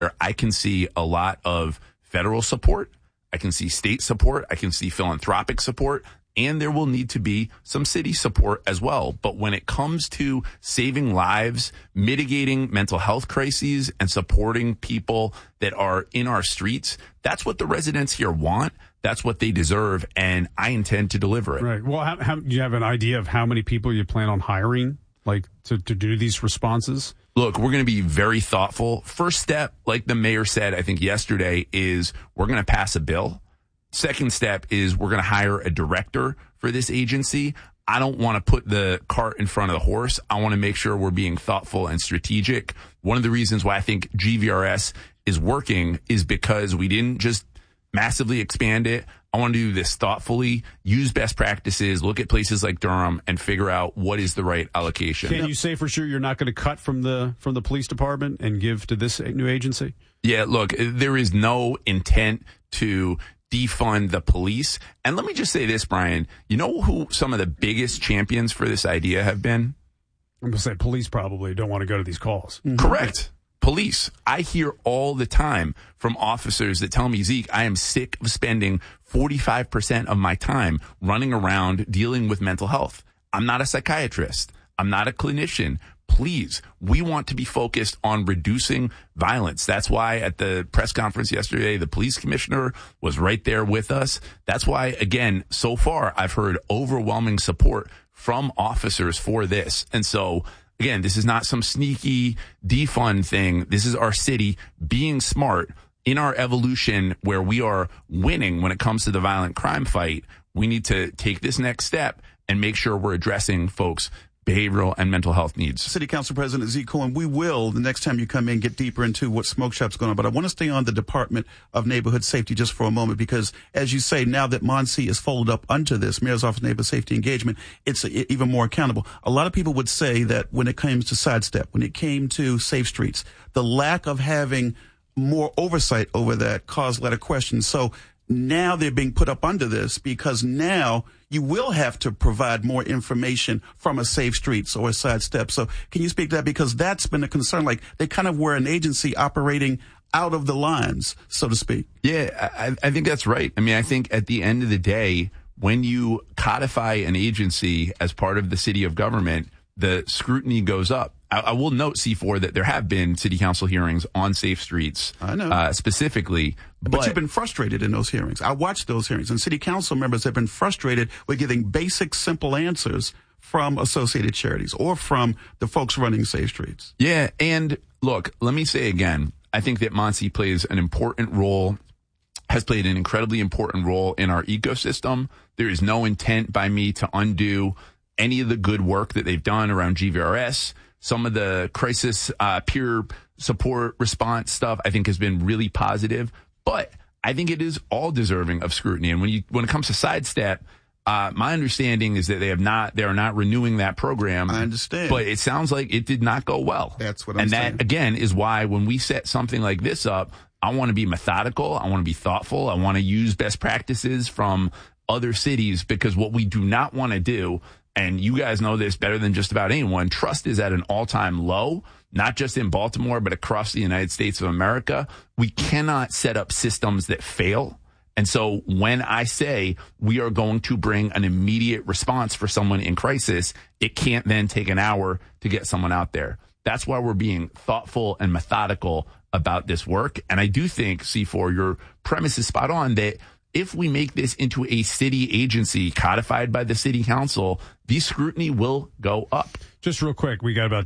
I can see a lot of federal support. I can see state support. I can see philanthropic support. And there will need to be some city support as well. But when it comes to saving lives, mitigating mental health crises, and supporting people that are in our streets, that's what the residents here want. That's what they deserve, and I intend to deliver it. Right. Well, how, do you have an idea of how many people you plan on hiring, like, to do these responses? Look, we're going to be very thoughtful. First step, like the mayor said, I think yesterday, is we're going to pass a bill. Second step is we're going to hire a director for this agency. I don't want to put the cart in front of the horse. I want to make sure we're being thoughtful and strategic. One of the reasons why I think GVRS is working is because we didn't just massively expand it. I want to do this thoughtfully, use best practices, look at places like Durham, and figure out what is the right allocation. Can you say for sure you're not going to cut from the police department and give to this new agency? Yeah, look, there is no intent to defund the police. And let me just say this, Brian. You know who some of the biggest champions for this idea have been? I'm going to say police probably don't want to go to these calls. Mm-hmm. Correct. Police. I hear all the time from officers that tell me, Zeke, I am sick of spending 45% of my time running around dealing with mental health. I'm not a psychiatrist. I'm not a clinician. Please, we want to be focused on reducing violence. That's why at the press conference yesterday, the police commissioner was right there with us. That's why, again, so far, I've heard overwhelming support from officers for this. And so, again, this is not some sneaky defund thing. This is our city being smart in our evolution where we are winning when it comes to the violent crime fight. We need to take this next step and make sure we're addressing folks' behavioral and mental health needs. City Council President Zeke Cohen, we will, the next time you come in, get deeper into what Smoke Shop's going on. But I want to stay on the Department of Neighborhood Safety just for a moment, because as you say, now that Muncie is folded up under this, Mayor's Office of Neighborhood Safety Engagement, it's even more accountable. A lot of people would say that when it comes to Sidestep, when it came to Safe Streets, the lack of having more oversight over that caused a lot of questions. So now they're being put up under this because now you will have to provide more information from a Safe Streets or a Sidestep. So can you speak to that? Because that's been a concern. Like, they kind of were an agency operating out of the lines, so to speak. Yeah, I think that's right. I mean, I think at the end of the day, when you codify an agency as part of the city of government, the scrutiny goes up. I will note, C4, that there have been city council hearings on Safe Streets. I know. Specifically. But you've been frustrated in those hearings. I watched those hearings, and city council members have been frustrated with getting basic, simple answers from associated charities or from the folks running Safe Streets. Yeah, and look, let me say again, I think that Muncie plays an important role, has played an incredibly important role in our ecosystem. There is no intent by me to undo any of the good work that they've done around GVRS. Some of the crisis peer support response stuff I think has been really positive, but I think it is all deserving of scrutiny. And when it comes to Sidestep, my understanding is that they are not renewing that program. I understand, but it sounds like it did not go well. That's what I'm saying. And that again is why when we set something like this up, I want to be methodical. I want to be thoughtful. I want to use best practices from other cities, because what we do not want to do, and you guys know this better than just about anyone, trust is at an all-time low, not just in Baltimore, but across the United States of America. We cannot set up systems that fail. And so when I say we are going to bring an immediate response for someone in crisis, it can't then take an hour to get someone out there. That's why we're being thoughtful and methodical about this work. And I do think, C4, your premise is spot on, that if we make this into a city agency codified by the city council, the scrutiny will go up. Just real quick, we got about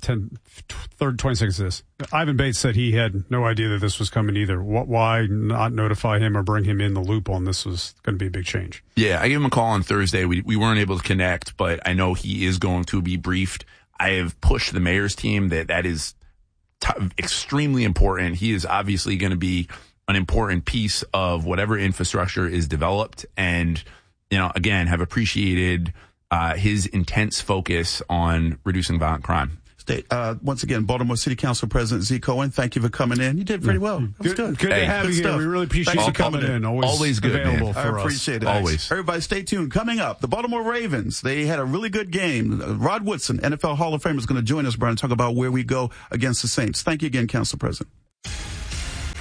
20 seconds of this. Ivan Bates said he had no idea that this was coming either. Why not notify him or bring him in the loop on this was going to be a big change? Yeah, I gave him a call on Thursday. We weren't able to connect, but I know he is going to be briefed. I have pushed the mayor's team that is extremely important. He is obviously going to be an important piece of whatever infrastructure is developed, and, you know, again, have appreciated his intense focus on reducing violent crime. Once again, Baltimore City Council President Zeke Cohen, thank you for coming in. You did pretty well. That was good. Good to have you here. We really appreciate you coming in. Always good, available man. for I us. appreciate it. Always. Everybody stay tuned. Coming up, the Baltimore Ravens, they had a really good game. Rod Woodson, NFL Hall of Famer, is going to join us, Brian, and talk about where we go against the Saints. Thank you again, Council President.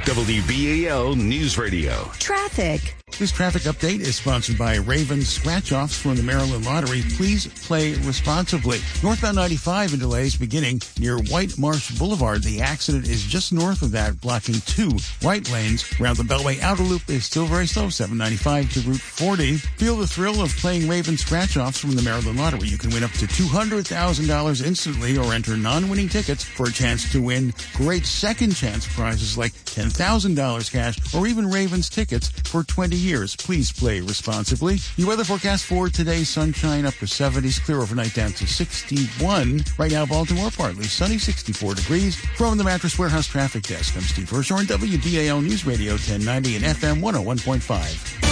WBAL News Radio. Traffic. This traffic update is sponsored by Ravens Scratch-Offs from the Maryland Lottery. Please play responsibly. Northbound 95 in delays beginning near White Marsh Boulevard. The accident is just north of that, blocking 2 right lanes. Around the Beltway Outer Loop is still very slow, 795 to Route 40. Feel the thrill of playing Ravens Scratch-Offs from the Maryland Lottery. You can win up to $200,000 instantly or enter non-winning tickets for a chance to win great second chance prizes like $10,000 cash or even Ravens tickets for 20 years. Please play responsibly. The weather forecast for today: sunshine up to 70s, clear overnight down to 61. Right now, Baltimore, partly sunny, 64 degrees. From the Mattress Warehouse Traffic Desk, I'm Steve Hirsch on WBAL News Radio 1090 and FM 101.5.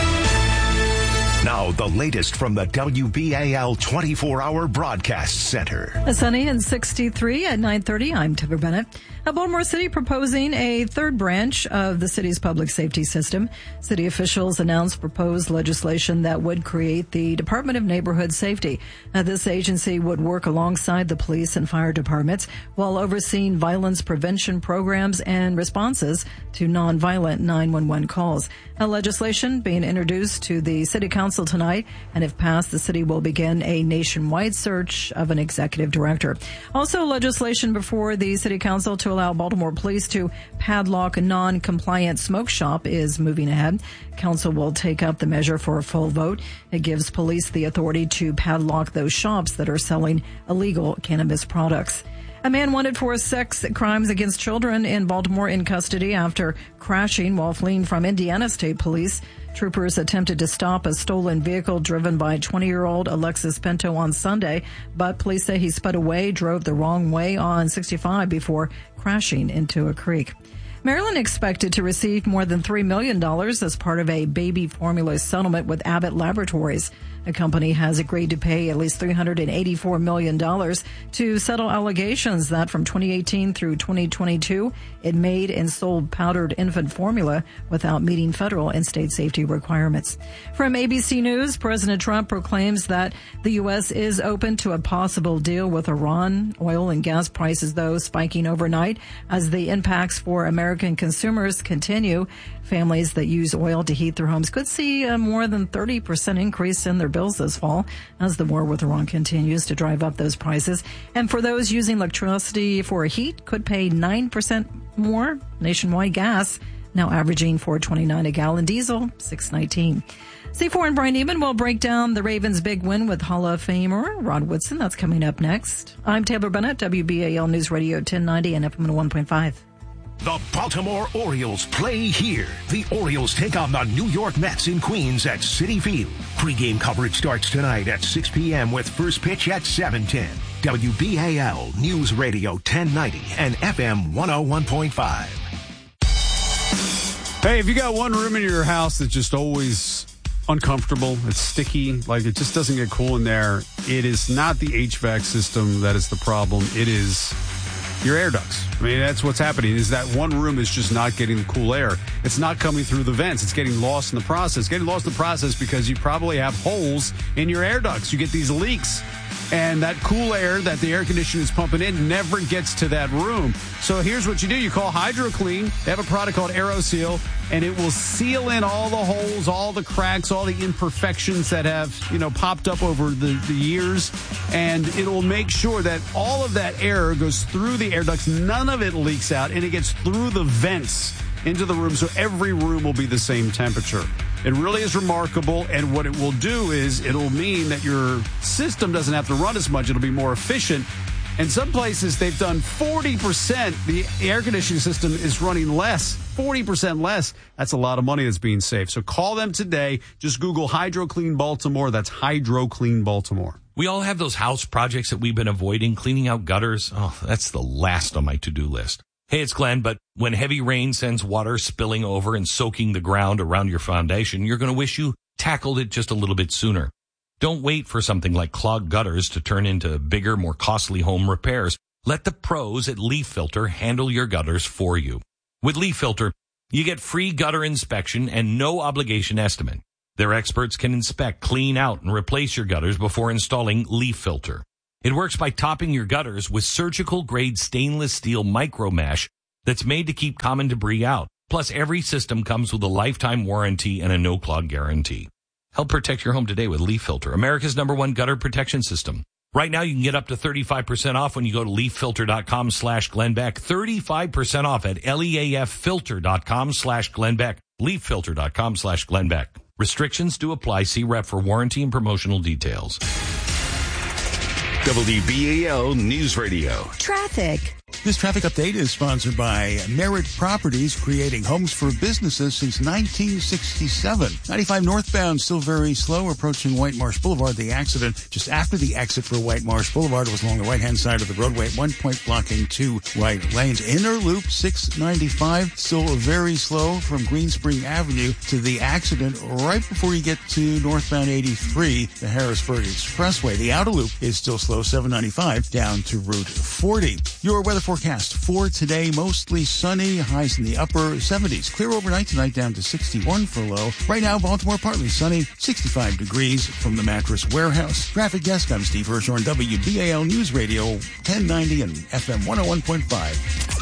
Now, the latest from the WBAL 24-hour broadcast center. A sunny and 63 at 9:30. I'm Tiver Bennett. Baltimore City proposing a third branch of the city's public safety system. City officials announced proposed legislation that would create the Department of Neighborhood Safety. This agency would work alongside the police and fire departments while overseeing violence prevention programs and responses to nonviolent 911 calls. Legislation being introduced to the City Council tonight, and if passed, the city will begin a nationwide search of an executive director. Also, legislation before the City Council to allow Baltimore police to padlock a non-compliant smoke shop is moving ahead. Council will take up the measure for a full vote. It gives police the authority to padlock those shops that are selling illegal cannabis products. A man wanted for sex crimes against children in Baltimore in custody after crashing while fleeing from Indiana State Police. Troopers attempted to stop a stolen vehicle driven by 20-year-old Alexis Pinto on Sunday, but police say he sped away, drove the wrong way on 65 before crashing into a creek. Maryland expected to receive more than $3 million as part of a baby formula settlement with Abbott Laboratories. The company has agreed to pay at least $384 million to settle allegations that from 2018 through 2022, it made and sold powdered infant formula without meeting federal and state safety requirements. From ABC News, President Trump proclaims that the U.S. is open to a possible deal with Iran. Oil and gas prices, though, spiking overnight as the impacts for American consumers continue. Families that use oil to heat their homes could see a more than 30% increase in their bills this fall as the war with Iran continues to drive up those prices. And for those using electricity for heat, could pay 9% more. Nationwide gas now averaging $4.29 a gallon, diesel $6.19. C4 and Brian Neiman will break down the Ravens' big win with Hall of Famer Rod Woodson. That's coming up next. I'm Taylor Bennett, WBAL News Radio 1090 and FM 101.5. The Baltimore Orioles play here. The Orioles take on the New York Mets in Queens at Citi Field. Pre-game coverage starts tonight at 6 p.m. with first pitch at 7:10. WBAL News Radio 1090 and FM 101.5. Hey, if you got one room in your house that's just always uncomfortable, it's sticky, like it just doesn't get cool in there, it is not the HVAC system that is the problem. It is your air ducts. I mean, that's what's happening, is that one room is just not getting the cool air. It's not coming through the vents. It's getting lost in the process. Getting lost in the process because you probably have holes in your air ducts. You get these leaks, and that cool air that the air conditioner is pumping in never gets to that room. So here's what you do. You call HydroClean. They have a product called AeroSeal, and it will seal in all the holes, all the cracks, all the imperfections that have, popped up over the years. And it will make sure that all of that air goes through the air ducts. None of it leaks out, and it gets through the vents into the room, so every room will be the same temperature. It really is remarkable, and what it will do is it'll mean that your system doesn't have to run as much. It'll be more efficient. In some places, they've done 40%. The air conditioning system is running less, 40% less. That's a lot of money that's being saved. So call them today. Just Google HydroClean Baltimore. That's HydroClean Baltimore. We all have those house projects that we've been avoiding, cleaning out gutters. Oh, that's the last on my to-do list. Hey, it's Glenn, but when heavy rain sends water spilling over and soaking the ground around your foundation, you're going to wish you tackled it just a little bit sooner. Don't wait for something like clogged gutters to turn into bigger, more costly home repairs. Let the pros at Leaf Filter handle your gutters for you. With Leaf Filter, you get free gutter inspection and no obligation estimate. Their experts can inspect, clean out, and replace your gutters before installing Leaf Filter. It works by topping your gutters with surgical-grade stainless steel micro mesh that's made to keep common debris out. Plus, every system comes with a lifetime warranty and a no-clog guarantee. Help protect your home today with Leaf Filter, America's #1 gutter protection system. Right now, you can get up to 35% off when you go to leaffilter.com/Glenn Beck. 35% off at leaffilter.com/Glenn Beck. leaffilter.com/Glenn Beck. Restrictions do apply. See rep for warranty and promotional details. WBAL News Radio. Traffic. This traffic update is sponsored by Merritt Properties, creating homes for businesses since 1967. 95 northbound, still very slow, approaching White Marsh Boulevard. The accident just after the exit for White Marsh Boulevard was along the right-hand side of the roadway, at one point blocking 2 right lanes. Inner loop 695, still very slow from Greenspring Avenue to the accident right before you get to northbound 83, the Harrisburg Expressway. The outer loop is still slow, 795 down to Route 40. Your weather forecast for today, mostly sunny, highs in the upper 70s. Clear overnight tonight, down to 61 for low. Right now, Baltimore partly sunny, 65 degrees from the Mattress Warehouse. Traffic desk, I'm Steve Hirschhorn, WBAL News Radio, 1090 and FM 101.5.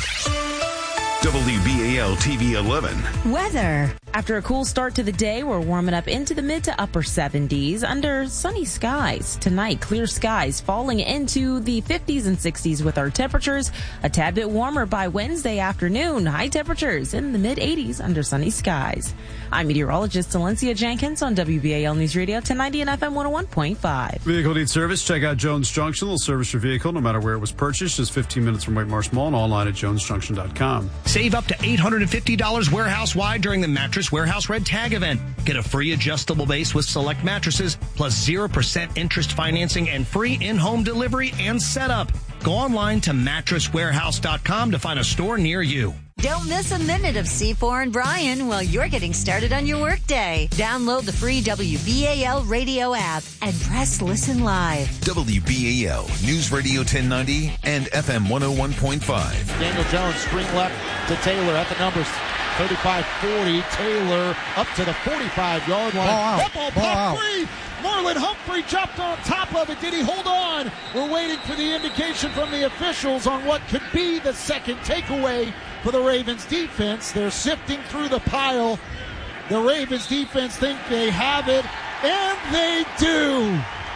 WBAL TV 11. Weather. After a cool start to the day, we're warming up into the mid to upper 70s under sunny skies. Tonight, clear skies falling into the 50s and 60s with our temperatures a tad bit warmer by Wednesday afternoon. High temperatures in the mid 80s under sunny skies. I'm meteorologist Valencia Jenkins on WBAL News Radio 1090 and FM 101.5. Vehicle needs service? Check out Jones Junction. They'll service your vehicle no matter where it was purchased. Just 15 minutes from White Marsh Mall and online at jonesjunction.com. Save up to $850 warehouse-wide during the Mattress Warehouse Red Tag event. Get a free adjustable base with select mattresses, plus 0% interest financing and free in-home delivery and setup. Go online to mattresswarehouse.com to find a store near you. Don't miss a minute of C4 and Brian while you're getting started on your workday. Download the free WBAL radio app and press listen live. WBAL News Radio 1090 and FM 101.5. Daniel Jones, screen left to Taylor at the numbers. 35-40, Taylor up to the 45-yard line. That ball popped free. Marlon Humphrey jumped on top of it. Did he hold on? We're waiting for the indication from the officials on what could be the second takeaway for the Ravens defense. They're sifting through the pile. The Ravens defense think they have it, and they do.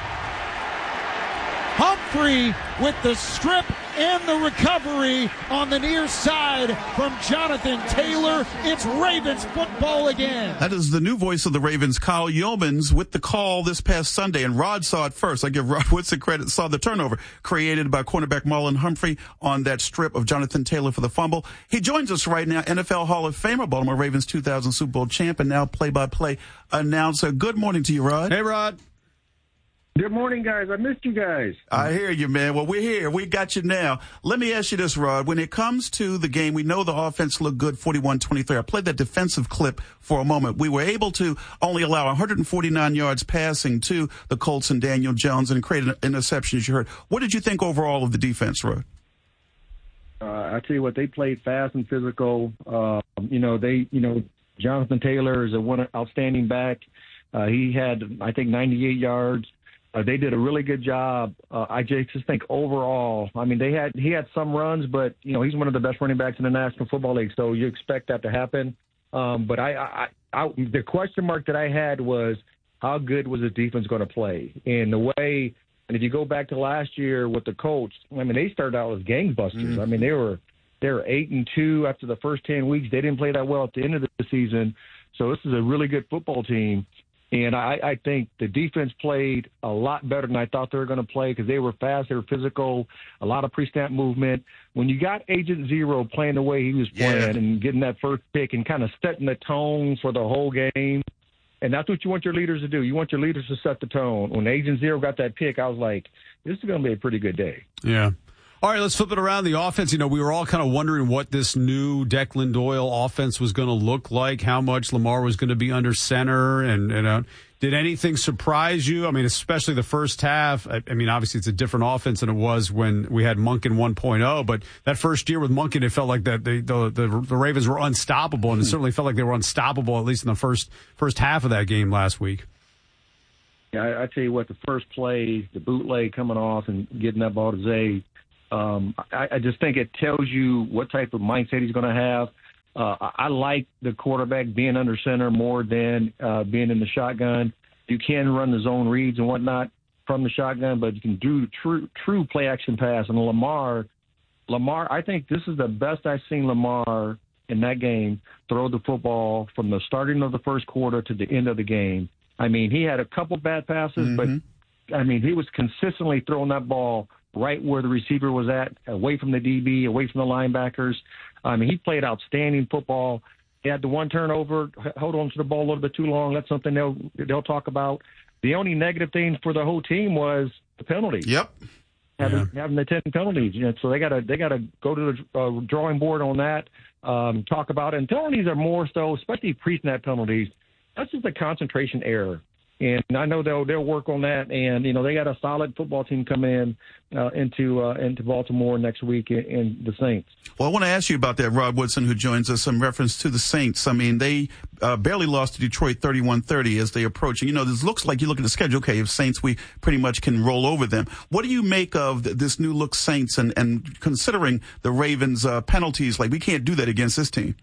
Humphrey with the strip and the recovery on the near side from Jonathan Taylor. It's Ravens football again. That is the new voice of the Ravens, Kyle Yeomans, with the call this past Sunday. And Rod saw it first. I give Rod Woodson credit, saw the turnover created by cornerback Marlon Humphrey on that strip of Jonathan Taylor for the fumble. He joins us right now, NFL Hall of Famer, Baltimore Ravens 2000 Super Bowl champ, and now play-by-play announcer. Good morning to you, Rod. Hey, Rod. Good morning, guys. I missed you guys. I hear you, man. Well, we're here. We got you now. Let me ask you this, Rod. When it comes to the game, we know the offense looked good, 41-23. I played that defensive clip for a moment. We were able to only allow 149 yards passing to the Colts and Daniel Jones and create an interception, as you heard. What did you think overall of the defense, Rod? I tell you what, they played fast and physical. Jonathan Taylor is one outstanding back. He had, I think, 98 yards. They did a really good job. I just think overall, I mean, he had some runs, but he's one of the best running backs in the National Football League, so you expect that to happen. But the question mark that I had was how good was the defense going to play? And if you go back to last year with the Colts, I mean, they started out as gangbusters. Mm-hmm. I mean, they were 8-2 after the first 10 weeks. They didn't play that well at the end of the season. So this is a really good football team. And I think the defense played a lot better than I thought they were going to play because they were fast, they were physical, a lot of pre-snap movement. When you got Agent Zero playing the way he was playing and getting that first pick and kind of setting the tone for the whole game, and that's what you want your leaders to do. You want your leaders to set the tone. When Agent Zero got that pick, I was like, this is going to be a pretty good day. Yeah. All right, let's flip it around. The offense, we were all kind of wondering what this new Declan Doyle offense was going to look like, how much Lamar was going to be under center, and did anything surprise you? I mean, especially the first half. I mean, obviously it's a different offense than it was when we had Monken 1.0, but that first year with Monken, it felt like that the Ravens were unstoppable, and it certainly felt like they were unstoppable, at least in the first half of that game last week. Yeah, I tell you what, the first play, the bootleg coming off and getting that ball to Zay, I just think it tells you what type of mindset he's going to have. I like the quarterback being under center more than being in the shotgun. You can run the zone reads and whatnot from the shotgun, but you can do true play action pass. And Lamar, I think this is the best I've seen Lamar in that game throw the football from the starting of the first quarter to the end of the game. I mean, he had a couple bad passes, but I mean, he was consistently throwing that ball right where the receiver was at, away from the DB, away from the linebackers. I mean, he played outstanding football. He had the one turnover, hold on to the ball a little bit too long. That's something they'll talk about. The only negative thing for the whole team was the penalty. Yep. Having the 10 penalties. So they gotta go to the drawing board on that, talk about it. And penalties are more so, especially pre-snap penalties, that's just a concentration error. And I know they'll work on that. And, they got a solid football team coming into Baltimore next week in the Saints. Well, I want to ask you about that, Rod Woodson, who joins us in reference to the Saints. I mean, they barely lost to Detroit 31-30 as they approach. And, this looks like you look at the schedule, okay, if Saints, we pretty much can roll over them. What do you make of this new look Saints and considering the Ravens' penalties? Like, we can't do that against this team.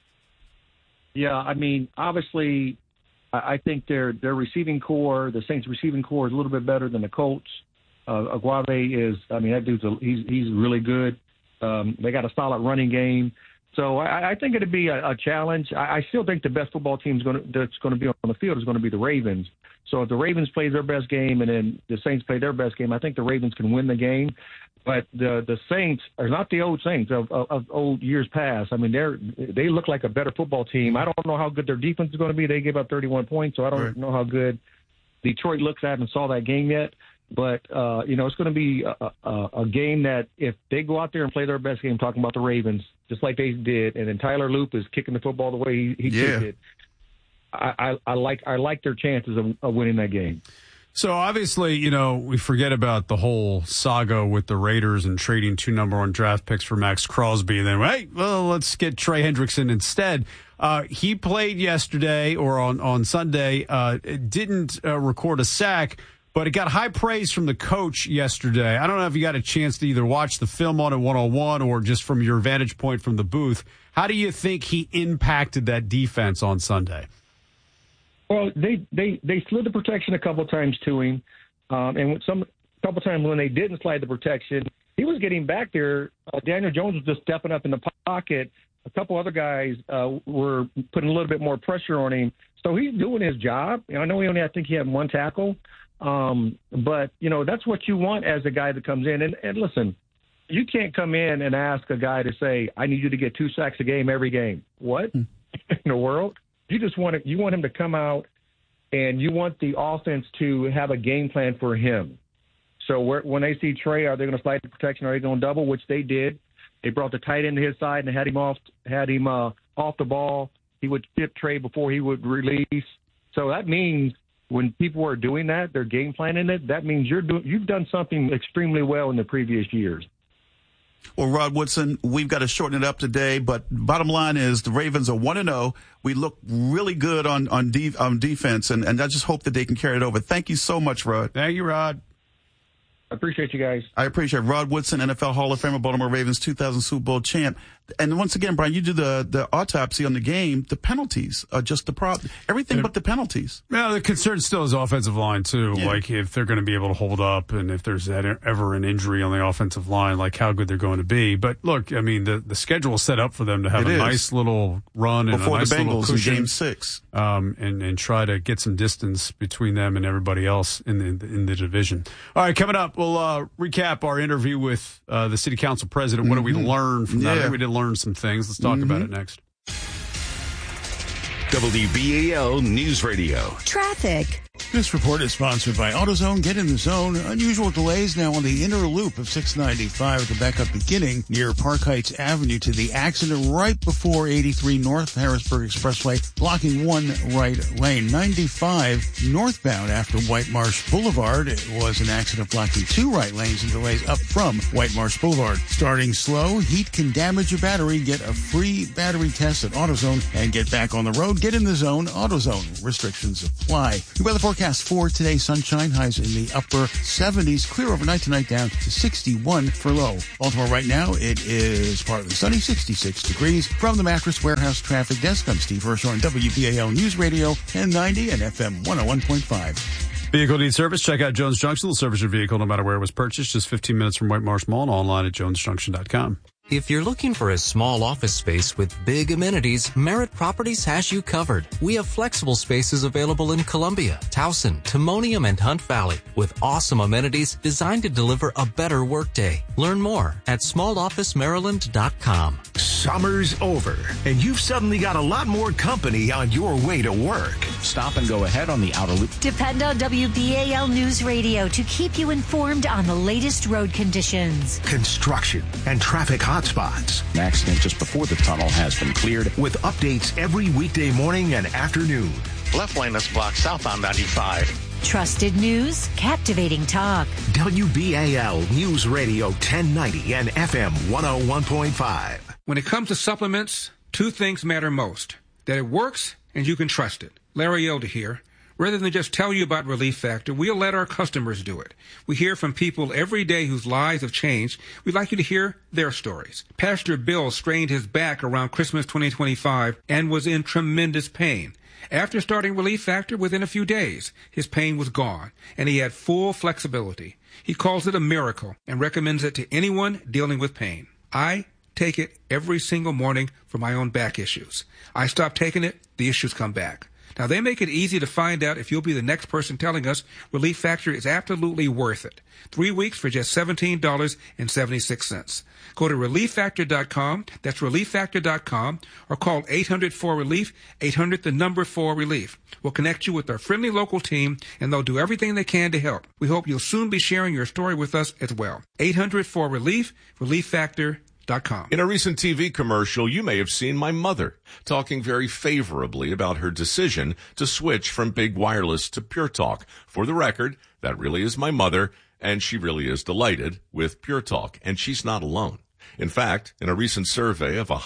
Yeah, I mean, obviously, I think their receiving core, the Saints' receiving core, is a little bit better than the Colts. Aguave is, I mean, that dude's he's really good. They got a solid running game, so I think it'd be a challenge. I still think the best football team that's going to be on the field is going to be the Ravens. So if the Ravens play their best game and then the Saints play their best game, I think the Ravens can win the game. But the Saints are not the old Saints of old years past. I mean, they look like a better football team. I don't know how good their defense is going to be. They gave up 31 points, so I don't know how good Detroit looks. I haven't saw that game yet. But, it's going to be a game that if they go out there and play their best game, talking about the Ravens, just like they did, and then Tyler Loop is kicking the football the way he kicked it, I like their chances of winning that game. So obviously, we forget about the whole saga with the Raiders and trading 2 number 1 draft picks for Max Crosby. And then, let's get Trey Hendrickson instead. He played yesterday or on Sunday, didn't record a sack, but it got high praise from the coach yesterday. I don't know if you got a chance to either watch the film on it one-on-one or just from your vantage point from the booth. How do you think he impacted that defense on Sunday? Well, they slid the protection a couple of times to him, and a couple of times when they didn't slide the protection, he was getting back there. Daniel Jones was just stepping up in the pocket. A couple other guys were putting a little bit more pressure on him, so he's doing his job. I know I think he had 1 tackle, but that's what you want as a guy that comes in. And listen, you can't come in and ask a guy to say, "I need you to get 2 sacks a game every game." What in the world? You just want him to come out, and you want the offense to have a game plan for him. So when they see Trey, are they going to slide the protection? Are they going to double? Which they did. They brought the tight end to his side and had him off the ball. He would tip Trey before he would release. So that means when people are doing that, they're game planning it. That means you've done something extremely well in the previous years. Well, Rod Woodson, we've got to shorten it up today, but bottom line is the Ravens are 1-0. We look really good on defense, and I just hope that they can carry it over. Thank you so much, Rod. Thank you, Rod. I appreciate you guys. I appreciate it. Rod Woodson, NFL Hall of Famer, Baltimore Ravens 2000 Super Bowl champ. And once again, Brian, you do the autopsy on the game. The penalties are just the problem. Everything but the penalties. Yeah, the concern still is offensive line, too. Yeah. Like, if they're going to be able to hold up and if there's ever an injury on the offensive line, like how good they're going to be. But, look, I mean, the schedule is set up for them to have a nice little run and before a nice the Bengals little cushion. In Game 6. And try to get some distance between them and everybody else in the division. All right, coming up, we'll recap our interview with the city council president. What did we learn from that? I think we did learn some things. Let's talk about it next. WBAL News Radio. Traffic. This report is sponsored by AutoZone. Get in the zone. Unusual delays now on the inner loop of 695 at the backup beginning near Park Heights Avenue to the accident right before 83 North Harrisburg Expressway, blocking 1 right lane. 95 northbound after White Marsh Boulevard. It was an accident blocking 2 right lanes and delays up from White Marsh Boulevard. Starting slow, heat can damage your battery. Get a free battery test at AutoZone and get back on the road. Get in the zone. AutoZone. Restrictions apply. The weather forecast Forecast for today, sunshine, highs in the upper 70s, clear overnight tonight down to 61 for low. Baltimore right now, it is partly sunny, 66 degrees. From the Mattress Warehouse Traffic Desk, I'm Steve Hirsch on WBAL News Radio 1090 and FM 101.5. Vehicle needs service? Check out Jones Junction. They'll service your vehicle no matter where it was purchased. Just 15 minutes from White Marsh Mall and online at jonesjunction.com. If you're looking for a small office space with big amenities, Merritt Properties has you covered. We have flexible spaces available in Columbia, Towson, Timonium, and Hunt Valley with awesome amenities designed to deliver a better workday. Learn more at smallofficemaryland.com. Summer's over, and you've suddenly got a lot more company on your way to work. Stop and go ahead on the outer loop. Depend on WBAL News Radio to keep you informed on the latest road conditions, construction, and traffic hotspots. An accident just before the tunnel has been cleared. With updates every weekday morning and afternoon. Left lane is blocked southbound 95. Trusted news, captivating talk. WBAL News Radio 1090 and FM 101.5. When it comes to supplements, two things matter most: that it works and you can trust it. Larry Elder here. Rather than just tell you about Relief Factor, we'll let our customers do it. We hear from people every day whose lives have changed. We'd like you to hear their stories. Pastor Bill strained his back around Christmas 2025 and was in tremendous pain. After starting Relief Factor, within a few days, his pain was gone, and he had full flexibility. He calls it a miracle and recommends it to anyone dealing with pain. I take it every single morning for my own back issues. I stop taking it, the issues come back. Now, they make it easy to find out if you'll be the next person telling us Relief Factor is absolutely worth it. 3 weeks for just $17.76. Go to ReliefFactor.com, that's ReliefFactor.com, or call 800-4RELIEF, 800-4RELIEF. We'll connect you with our friendly local team, and they'll do everything they can to help. We hope you'll soon be sharing your story with us as well. 800-4RELIEF, ReliefFactor.com. In a recent TV commercial, you may have seen my mother talking very favorably about her decision to switch from big wireless to Pure Talk. For the record, that really is my mother, and she really is delighted with Pure Talk, and she's not alone. In fact, in a recent survey of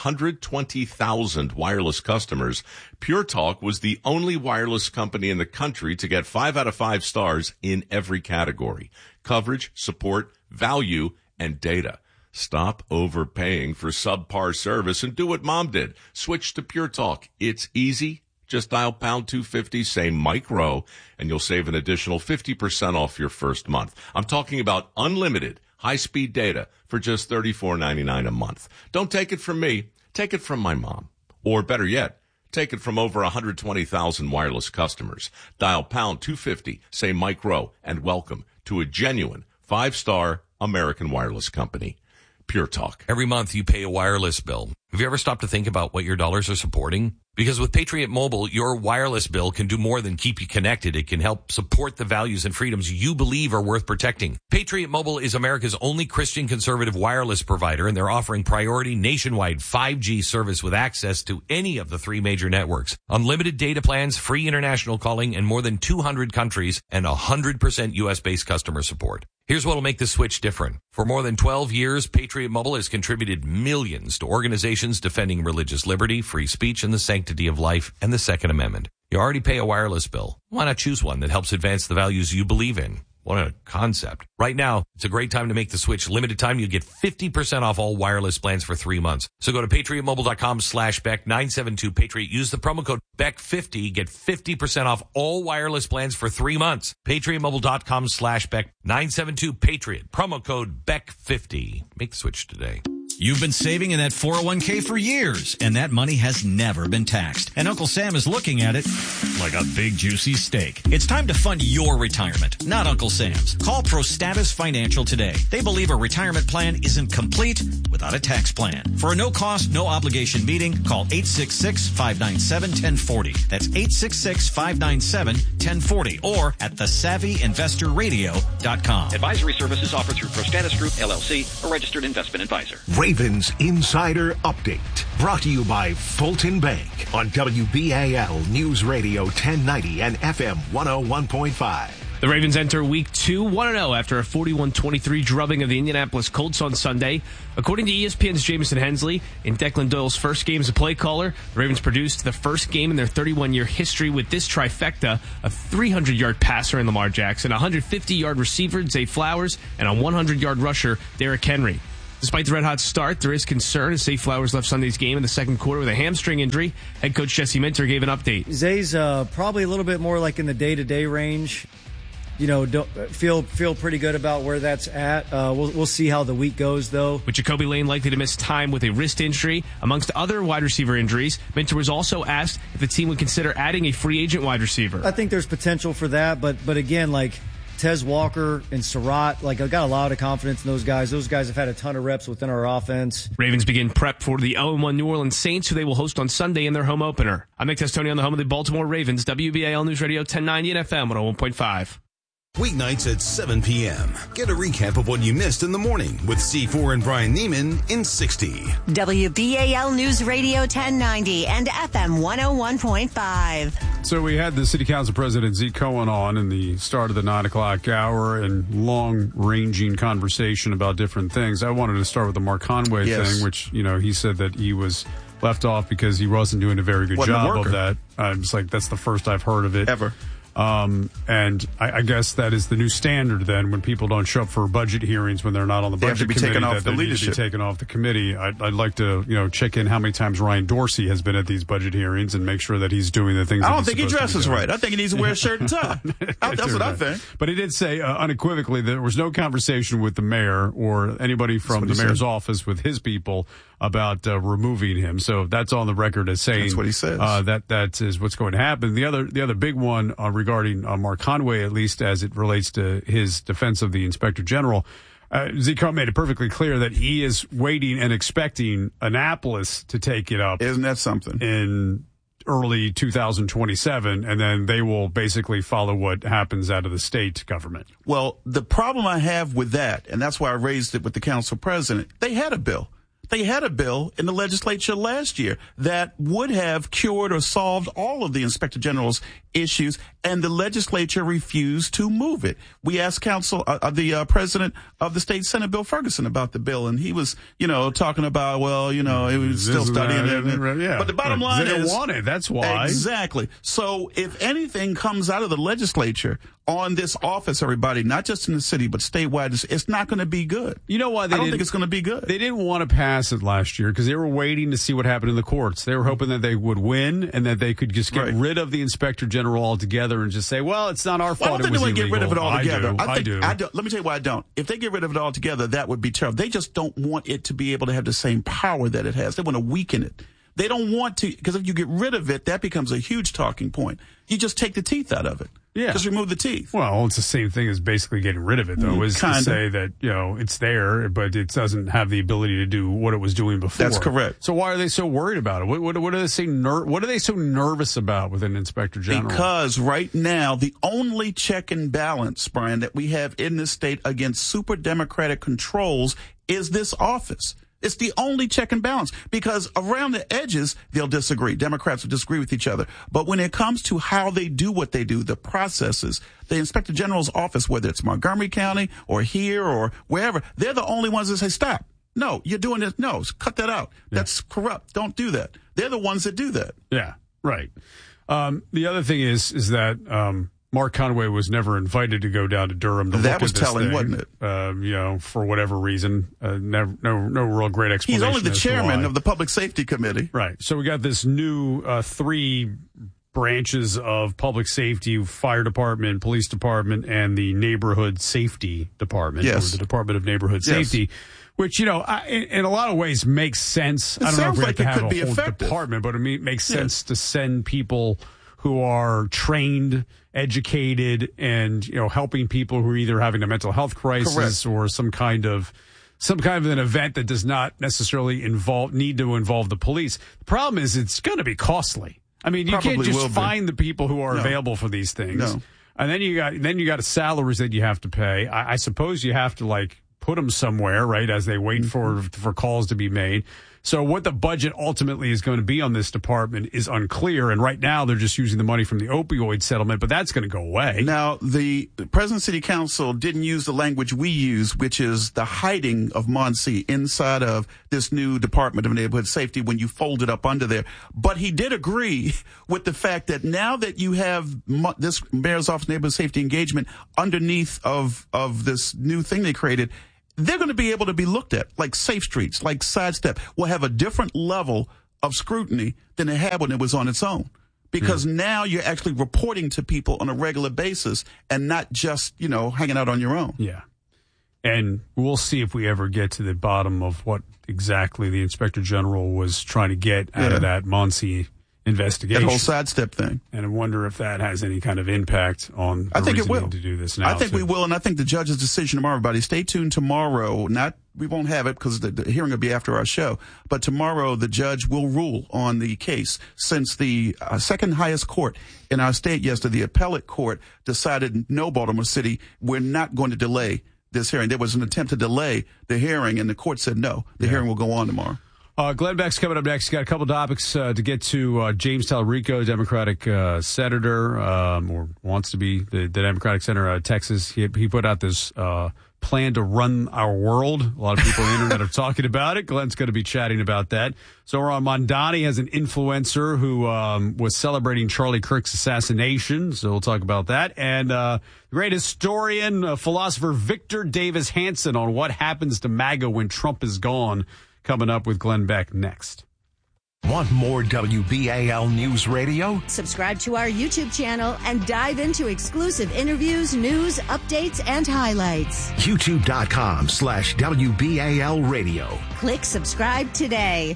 120,000 wireless customers, Pure Talk was the only wireless company in the country to get 5 out of 5 stars in every category: coverage, support, value, and data. Stop overpaying for subpar service and do what Mom did. Switch to Pure Talk. It's easy. Just dial pound 250, say Mike Rowe, and you'll save an additional 50% off your first month. I'm talking about unlimited high-speed data for just $34.99 a month. Don't take it from me. Take it from my mom. Or better yet, take it from over 120,000 wireless customers. Dial pound 250, say Mike Rowe, and welcome to a genuine 5-star American wireless company. Pure Talk. Every month you pay a wireless bill. Have you ever stopped to think about what your dollars are supporting? Because with Patriot Mobile, your wireless bill can do more than keep you connected. It can help support the values and freedoms you believe are worth protecting. Patriot Mobile is America's only Christian conservative wireless provider, and they're offering priority nationwide 5G service with access to any of the 3 major networks. Unlimited data plans, free international calling in more than 200 countries, and 100% U.S.-based customer support. Here's what will make this switch different. For more than 12 years, Patriot Mobile has contributed millions to organizations defending religious liberty, free speech, and the sanctity of life, and the Second Amendment. You already pay a wireless bill. Why not choose one that helps advance the values you believe in? What a concept. Right now, it's a great time to make the switch. Limited time, you get 50% off all wireless plans for 3 months. So go to patriotmobile.com/Beck 972 Patriot. Use the promo code BECK50. Get 50% off all wireless plans for 3 months. patriotmobile.com/Beck 972 Patriot. Promo code BECK50. Make the switch today. You've been saving in that 401k for years, and that money has never been taxed. And Uncle Sam is looking at it like a big, juicy steak. It's time to fund your retirement, not Uncle Sam's. Call ProStatus Financial today. They believe a retirement plan isn't complete without a tax plan. For a no-cost, no-obligation meeting, call 866-597-1040. That's 866-597-1040 or at thesavvyinvestorradio.com. Advisory services offered through ProStatus Group, LLC, a registered investment advisor. Ravens Insider Update, brought to you by Fulton Bank on WBAL News Radio 1090 and FM 101.5. The Ravens enter Week 2 1-0 after a 41-23 drubbing of the Indianapolis Colts on Sunday. According to ESPN's Jameson Hensley, in Declan Doyle's first game as a play caller, the Ravens produced the first game in their 31-year history with this trifecta: a 300-yard passer in Lamar Jackson, a 150-yard receiver, Zay Flowers, and a 100-yard rusher, Derrick Henry. Despite the red-hot start, there is concern as Zay Flowers left Sunday's game in the second quarter with a hamstring injury. Head coach Jesse Minter gave an update. Zay's probably a little bit more like in the day-to-day range. Don't feel pretty good about where that's at. We'll see how the week goes, though. With Jacoby Lane likely to miss time with a wrist injury, amongst other wide receiver injuries, Minter was also asked if the team would consider adding a free agent wide receiver. I think there's potential for that, but again, like Tez Walker and Surratt, I got a lot of confidence in those guys. Those guys have had a ton of reps within our offense. Ravens begin prep for the 0-1 New Orleans Saints, who they will host on Sunday in their home opener. I'm Nick Testoni on the home of the Baltimore Ravens, WBAL News Radio 1090 and FM 101.5. Weeknights at 7 p.m. Get a recap of what you missed in the morning with C4 and Brian Neiman in 60. WBAL News Radio 1090 and FM 101.5. So we had the City Council President Zeke Cohen on in the start of the 9 o'clock hour and long-ranging conversation about different things. I wanted to start with the Mark Conway thing, which, he said that he was left off because he wasn't doing a very good job of that. I'm just like, that's the first I've heard of it. Ever. And I guess that is the new standard then when people don't show up for budget hearings when they're not on the budget committee. Taken off the leadership. Need to be taken off the committee. I'd like to, check in how many times Ryan Dorsey has been at these budget hearings and make sure that he's doing the things. I don't think he dresses right. I think he needs to wear a shirt and tie. That's what I think. But he did say unequivocally that there was no conversation with the mayor or anybody from the mayor's office with his people about removing him. So that's on the record as saying that's what he says. That is what's going to happen. The other big one regarding Mark Conway, at least as it relates to his defense of the Inspector General, Zeke Cohen made it perfectly clear that he is waiting and expecting Annapolis to take it up. Isn't that something? In early 2027, and then they will basically follow what happens out of the state government. Well, the problem I have with that, and that's why I raised it with the council president, they had a bill. They had a bill in the legislature last year that would have cured or solved all of the Inspector General's issues, and the legislature refused to move it. We asked the president of the state Senate, Bill Ferguson, about the bill, and he was, talking about, it was still studying it. Yeah. But the bottom line they is, don't want it. That's why. Exactly. So if anything comes out of the legislature on this office, everybody, not just in the city, but statewide, it's not going to be good. You know why? I don't think it's going to be good. They didn't want to pass it last year because they were waiting to see what happened in the courts. They were hoping that they would win and that they could just get rid of the Inspector General altogether and just say, well, it's not our fault. I don't think they want to get rid of it altogether. I do. Let me tell you why I don't. If they get rid of it altogether, that would be terrible. They just don't want it to be able to have the same power that it has. They want to weaken it. They don't want to, because if you get rid of it, that becomes a huge talking point. You just take the teeth out of it. Yeah. Just remove the teeth. Well, it's the same thing as basically getting rid of it, though, is to say that, it's there, but it doesn't have the ability to do what it was doing before. That's correct. So why are they so worried about it? What do they say? What are they so nervous about with an Inspector General? Because right now, the only check and balance, Brian, that we have in this state against super Democratic controls is this office. It's the only check and balance, because around the edges, they'll disagree. Democrats will disagree with each other. But when it comes to how they do what they do, the processes, the Inspector General's office, whether it's Montgomery County or here or wherever, they're the only ones that say, stop. No, you're doing this. No, cut that out. Yeah. That's corrupt. Don't do that. They're the ones that do that. Yeah, right. The other thing is that Mark Conway was never invited to go down to Durham to look at this telling, thing. Wasn't it? For whatever reason, no real great explanation. He's only the chairman of the Public Safety Committee. Right. So we got this new 3 branches of public safety: fire department, police department, and the neighborhood safety department, or the Department of Neighborhood Safety. Which, in a lot of ways makes sense. I don't know if we have to have a whole department, but it makes sense to send people who are trained, educated, and helping people who are either having a mental health crisis or some kind of an event that does not necessarily need to involve the police. The problem is it's going to be costly. I mean, you can't just find the people who are available for these things. No. And then you got salaries that you have to pay. I suppose you have to put them somewhere, right, as they wait for calls to be made. So what the budget ultimately is going to be on this department is unclear. And right now they're just using the money from the opioid settlement, but that's going to go away. Now, the President City Council didn't use the language we use, which is the hiding of Muncie inside of this new Department of Neighborhood Safety when you fold it up under there. But he did agree with the fact that now that you have this Mayor's Office of Neighborhood Safety engagement underneath of this new thing they created, they're going to be able to be looked at like Safe Streets, like Sidestep, will have a different level of scrutiny than it had when it was on its own. Because now you're actually reporting to people on a regular basis and not just, hanging out on your own. Yeah. And we'll see if we ever get to the bottom of what exactly the Inspector General was trying to get out of that Muncie investigation. That whole Sidestep thing. And I wonder if that has any kind of impact on the I think it will. to do this now. I think we will, and I think the judge's decision tomorrow, everybody, stay tuned tomorrow. We won't have it because the hearing will be after our show, but tomorrow the judge will rule on the case since the second highest court in our state yesterday, the appellate court, decided no, Baltimore City, we're not going to delay this hearing. There was an attempt to delay the hearing, and the court said no. The hearing will go on tomorrow. Glenn Beck's coming up next. He's got a couple topics to get to. James Talarico, Democratic senator, or wants to be the Democratic senator out of Texas. He put out this plan to run our world. A lot of people on the internet are talking about it. Glenn's going to be chatting about that. So Ron Mondani has an influencer who was celebrating Charlie Kirk's assassination. So we'll talk about that. And the great historian, philosopher Victor Davis Hanson on what happens to MAGA when Trump is gone. Coming up with Glenn Beck next. Want more WBAL News Radio? Subscribe to our YouTube channel and dive into exclusive interviews, news, updates, and highlights. YouTube.com/WBAL Radio. Click subscribe today.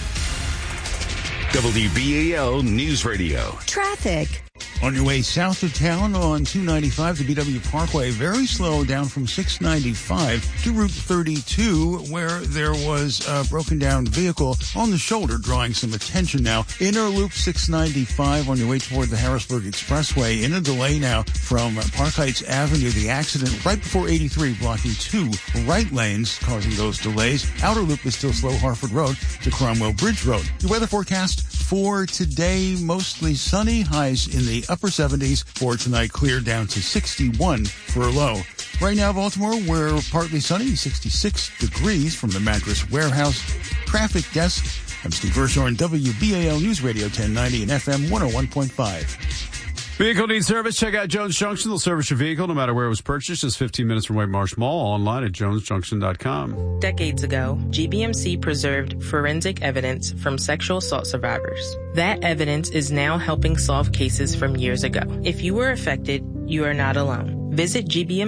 WBAL News Radio. Traffic. On your way south of town on 295 to BW Parkway, very slow down from 695 to Route 32, where there was a broken down vehicle on the shoulder drawing some attention now. Inner Loop 695 on your way toward the Harrisburg Expressway. In a delay now from Park Heights Avenue. The accident right before 83 blocking two right lanes, causing those delays. Outer Loop is still slow Harford Road to Cromwell Bridge Road. Your weather forecast for today, mostly sunny, highs in the upper 70s. For tonight, clear down to 61 for a low. Right now, Baltimore, we're partly sunny, 66 degrees from the Mattress Warehouse Traffic Desk. I'm Steve Hirshhorn, WBAL News Radio 1090 and FM 101.5. Vehicle needs service. Check out Jones Junction. They'll service your vehicle no matter where it was purchased. Just 15 minutes from White Marsh Mall. Online at jonesjunction.com. Decades ago, GBMC preserved forensic evidence from sexual assault survivors. That evidence is now helping solve cases from years ago. If you were affected, you are not alone. Visit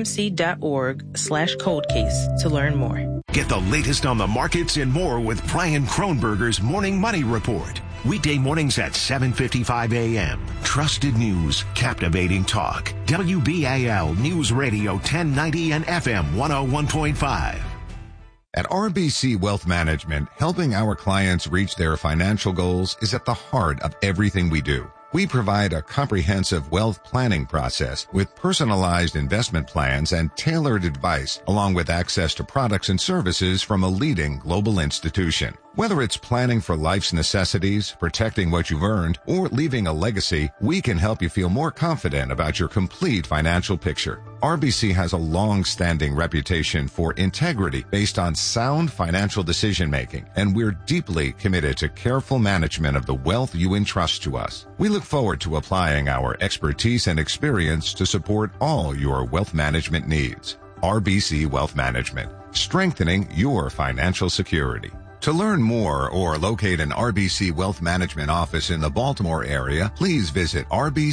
gbmc.org/cold case to learn more. Get the latest on the markets and more with Brian Kronberger's Morning Money Report. Weekday mornings at 7:55 a.m. Trusted news, captivating talk. WBAL News Radio 1090 and FM 101.5. At RBC Wealth Management, helping our clients reach their financial goals is at the heart of everything we do. We provide a comprehensive wealth planning process with personalized investment plans and tailored advice, along with access to products and services from a leading global institution. Whether it's planning for life's necessities, protecting what you've earned, or leaving a legacy, we can help you feel more confident about your complete financial picture. RBC has a long-standing reputation for integrity based on sound financial decision-making, and we're deeply committed to careful management of the wealth you entrust to us. We look forward to applying our expertise and experience to support all your wealth management needs. RBC Wealth Management, strengthening your financial security. To learn more or locate an RBC Wealth Management office in the Baltimore area, please visit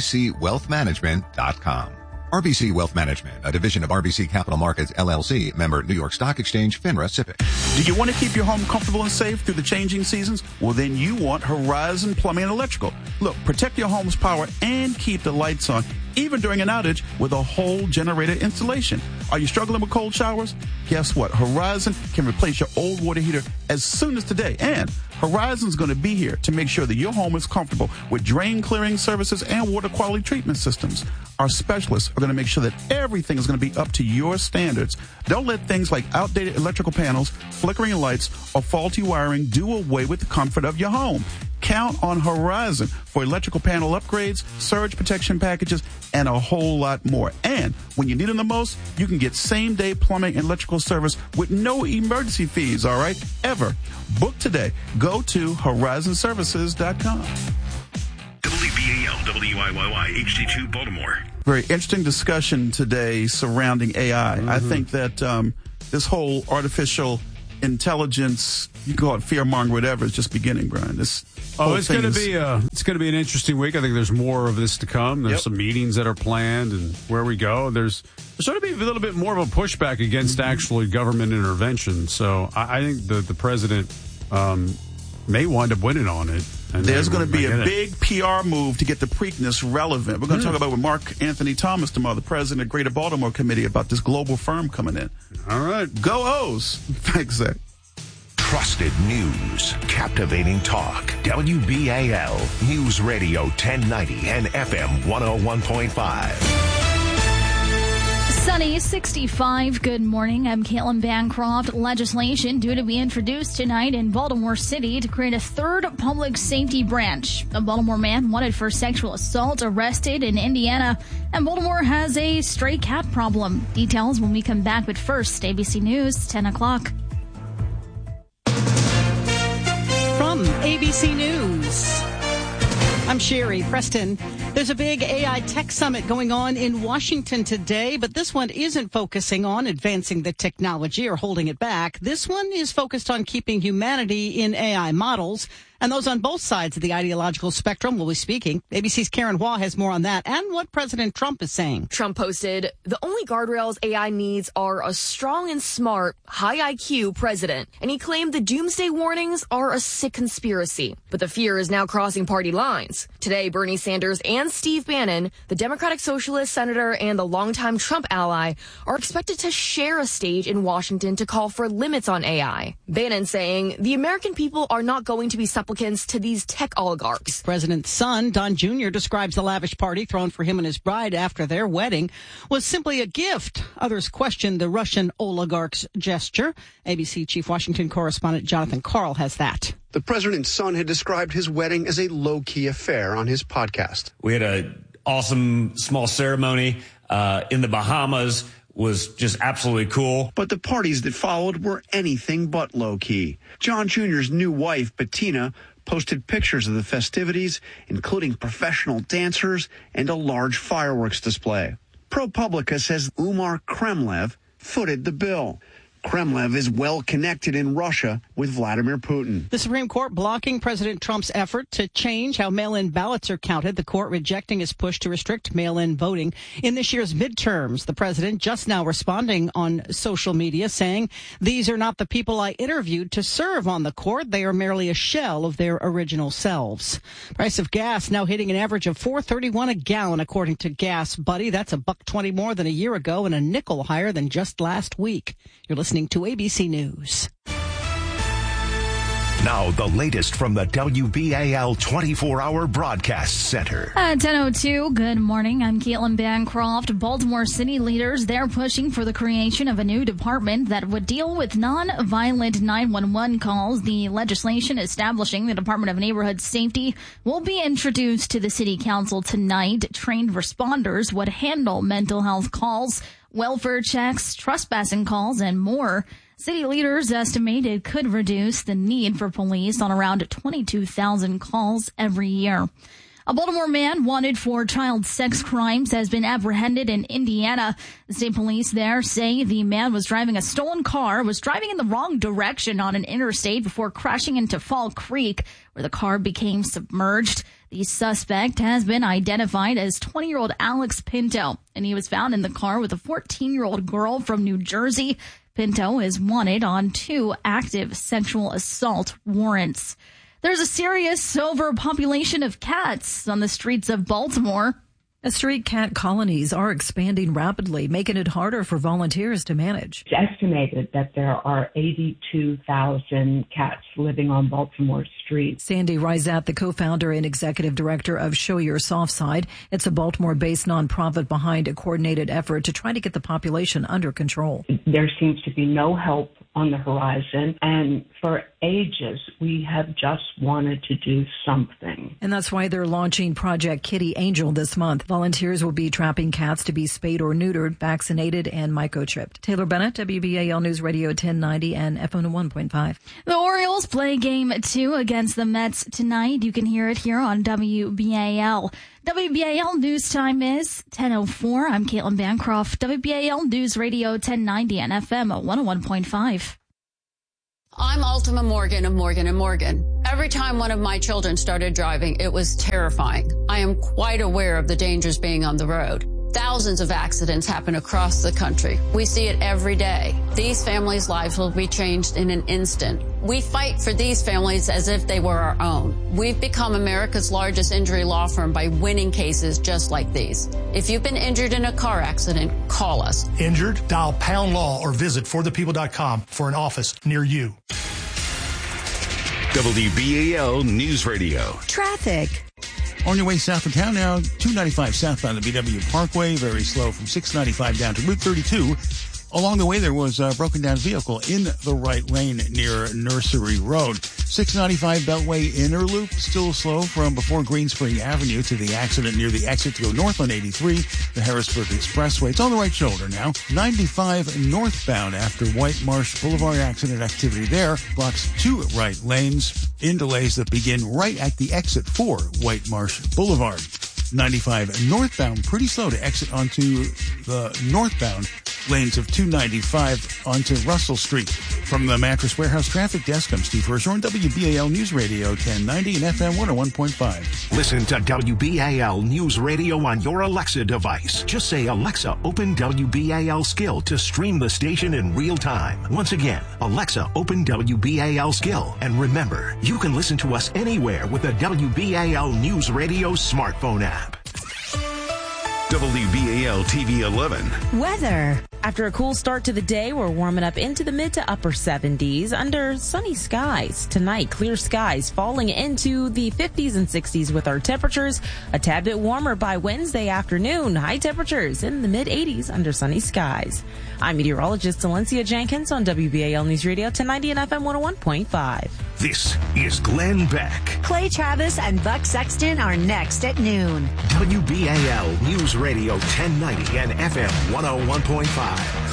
rbcwealthmanagement.com. RBC Wealth Management, a division of RBC Capital Markets, LLC, member New York Stock Exchange, FINRA, SIPC. Do you want to keep your home comfortable and safe through the changing seasons? Well, then you want Horizon Plumbing and Electrical. Look, protect your home's power and keep the lights on, even during an outage, with a whole generator installation. Are you struggling with cold showers? Guess what? Horizon can replace your old water heater as soon as today. And Horizon's going to be here to make sure that your home is comfortable with drain clearing services and water quality treatment systems. Our specialists are going to make sure that everything is going to be up to your standards. Don't let things like outdated electrical panels, flickering lights, or faulty wiring do away with the comfort of your home. Count on Horizon for electrical panel upgrades, surge protection packages, and a whole lot more. And when you need them the most, you can get same-day plumbing and electrical service with no emergency fees, all right? Ever. Book today. Go to horizonservices.com. WBAL, WIYY, HD2 Baltimore. Very interesting discussion today surrounding AI. I think that this whole artificial intelligence, you can call it fear-mongering, whatever, is just beginning, Brian. It's going to be an interesting week. I think there's more of this to come. There's some meetings that are planned, and where we go, there's going to be a little bit more of a pushback against actually government intervention. So I think the president may wind up winning on it. And there's going to be a big PR move to get the Preakness relevant. We're going to talk about with Mark Anthony Thomas tomorrow, the president of Greater Baltimore Committee, about this global firm coming in. All right. Go O's. Thanks, Zach. Trusted news, captivating talk. WBAL News Radio 1090 and FM 101.5. Sunny, 65. Good morning. I'm Caitlin Bancroft. Legislation due to be introduced tonight in Baltimore City to create a third public safety branch. A Baltimore man wanted for sexual assault arrested in Indiana, and Baltimore has a stray cat problem. Details when we come back, but first, ABC News, 10 o'clock. From ABC News, I'm Sherry Preston. There's a big AI tech summit going on in Washington today, but this one isn't focusing on advancing the technology or holding it back. This one is focused on keeping humanity in AI models. And those on both sides of the ideological spectrum will be speaking. ABC's Karen Hua has more on that and what President Trump is saying. Trump posted, "The only guardrails AI needs are a strong and smart, high IQ president." And he claimed the doomsday warnings are a sick conspiracy. But the fear is now crossing party lines. Today, Bernie Sanders and Steve Bannon, the Democratic Socialist senator and the longtime Trump ally, are expected to share a stage in Washington to call for limits on AI. Bannon saying, "The American people are not going to be supplicants to these tech oligarchs." President's son, Don Jr., describes the lavish party thrown for him and his bride after their wedding was simply a gift. Others questioned the Russian oligarch's gesture. ABC Chief Washington correspondent Jonathan Karl has that. The president's son had described his wedding as a low-key affair on his podcast. We had an awesome small ceremony in the Bahamas. Was just absolutely cool. But the parties that followed were anything but low-key. John Jr.'s new wife, Bettina, posted pictures of the festivities, including professional dancers and a large fireworks display. ProPublica says Umar Kremlev footed the bill. Kremlev is well connected in Russia with Vladimir Putin. The Supreme Court blocking President Trump's effort to change how mail-in ballots are counted. The court rejecting his push to restrict mail-in voting in this year's midterms. The president just now responding on social media saying, "These are not the people I interviewed to serve on the court. They are merely a shell of their original selves." Price of gas now hitting an average of $4.31 a gallon, according to Gas Buddy. That's $1.20 more than a year ago and a nickel higher than just last week. You're listening to ABC News. Now, the latest from the WBAL 24-hour broadcast center. At 10:02, good morning. I'm Caitlin Bancroft. Baltimore City leaders, they're pushing for the creation of a new department that would deal with non-violent 911 calls. The legislation establishing the Department of Neighborhood Safety will be introduced to the City Council tonight. Trained responders would handle mental health calls, welfare checks, trespassing calls, and more. City leaders estimate it could reduce the need for police on around 22,000 calls every year. A Baltimore man wanted for child sex crimes has been apprehended in Indiana. The state police there say the man was driving a stolen car, was driving in the wrong direction on an interstate before crashing into Fall Creek, where the car became submerged. The suspect has been identified as 20-year-old Alex Pinto, and he was found in the car with a 14-year-old girl from New Jersey. Pinto is wanted on 2 active sexual assault warrants. There's a serious overpopulation of cats on the streets of Baltimore. Street cat colonies are expanding rapidly, making it harder for volunteers to manage. It's estimated that there are 82,000 cats living on Baltimore streets. Sandy Risat, the co-founder and executive director of Show Your Soft Side. It's a Baltimore-based nonprofit behind a coordinated effort to try to get the population under control. There seems to be no help on the horizon, and for ages we have just wanted to do something. And that's why they're launching Project Kitty Angel this month. Volunteers will be trapping cats to be spayed or neutered, vaccinated, and microchipped. Taylor Bennett, WBAL News Radio 1090 and FM 101.5. The Orioles play Game 2 against the Mets tonight. You can hear it here on WBAL. WBAL news time is 10:04. I'm Caitlin Bancroft. WBAL News Radio 1090 and FM 101.5. I'm Ultima Morgan of Morgan & Morgan. Every time one of my children started driving, it was terrifying. I am quite aware of the dangers being on the road. Thousands of accidents happen across the country. We see it every day. These families' lives will be changed in an instant. We fight for these families as if they were our own. We've become America's largest injury law firm by winning cases just like these. If you've been injured in a car accident, call us. Injured? Dial pound law or visit forthepeople.com for an office near you. WBAL News Radio. Traffic. On your way south of town now, 295 southbound the BW Parkway, very slow from 695 down to Route 32. Along the way, there was a broken down vehicle in the right lane near Nursery Road. 695 Beltway Inner Loop, still slow from before Green Spring Avenue to the accident near the exit to go north on 83, the Harrisburg Expressway. It's on the right shoulder now. 95 northbound after White Marsh Boulevard accident activity there. Blocks 2 right lanes in delays that begin right at the exit for White Marsh Boulevard. 95 northbound, pretty slow to exit onto the northbound lanes of 295 onto Russell Street. From the Mattress Warehouse Traffic Desk, I'm Steve Hersher on WBAL News Radio 1090 and FM 101.5. Listen to WBAL News Radio on your Alexa device. Just say, Alexa, open WBAL Skill to stream the station in real time. Once again, Alexa, open WBAL Skill. And remember, you can listen to us anywhere with the WBAL News Radio smartphone app. WBAL TV 11. Weather. After a cool start to the day, we're warming up into the mid to upper 70s under sunny skies. Tonight, clear skies falling into the 50s and 60s with our temperatures a tad bit warmer by Wednesday afternoon. High temperatures in the mid 80s under sunny skies. I'm meteorologist Valencia Jenkins on WBAL News Radio 1090 and FM 101.5. This is Glenn Beck. Clay Travis and Buck Sexton are next at noon. WBAL News Radio 1090 and FM 101.5.